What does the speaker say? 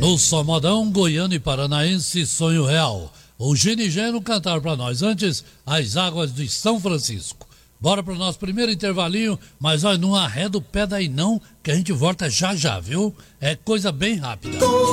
No Só Modão, goiano e paranaense, sonho real. O Gene Geno cantaram para nós antes As Águas de São Francisco. Bora pro nosso primeiro intervalinho, mas olha, não arreda o pé daí não, que a gente volta já já, viu? É coisa bem rápida.